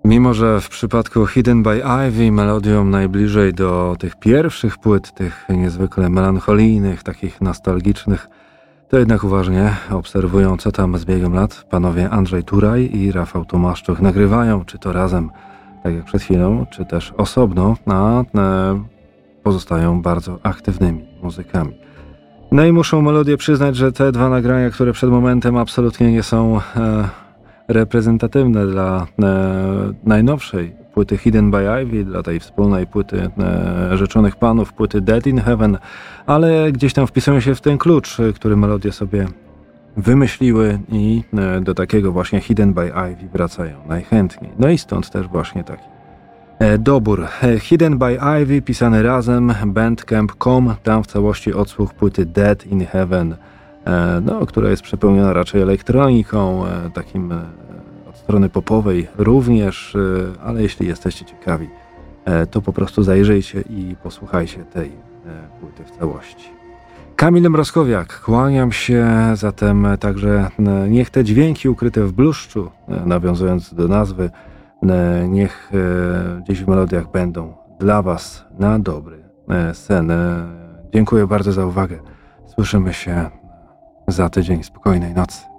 Mimo że w przypadku Hidden by Ivy melodią najbliżej do tych pierwszych płyt, tych niezwykle melancholijnych, takich nostalgicznych, to jednak uważnie obserwują, co tam z biegiem lat panowie Andrzej Turaj i Rafał Tomaszczuk nagrywają, czy to razem, tak jak przed chwilą, czy też osobno, a pozostają bardzo aktywnymi muzykami. No i muszą melodię przyznać, że te dwa nagrania, które przed momentem absolutnie nie są reprezentatywne dla najnowszej płyty Hidden by Ivy, dla tej wspólnej płyty Rzeczonych Panów, płyty Dead in Heaven, ale gdzieś tam wpisują się w ten klucz, który melodie sobie wymyśliły i do takiego właśnie Hidden by Ivy wracają najchętniej. No i stąd też właśnie taki dobór. Hidden by Ivy pisany razem, bandcamp.com, tam w całości odsłuch płyty Dead in Heaven, która jest przepełniona raczej elektroniką, takim od strony popowej również, ale jeśli jesteście ciekawi, to po prostu zajrzyjcie i posłuchajcie tej płyty w całości. Kamil Mrozkowiak, kłaniam się, zatem także niech te dźwięki ukryte w bluszczu, nawiązując do nazwy, niech gdzieś w melodiach będą dla Was na dobry sen. Dziękuję bardzo za uwagę. Słyszymy się za tydzień. Spokojnej nocy.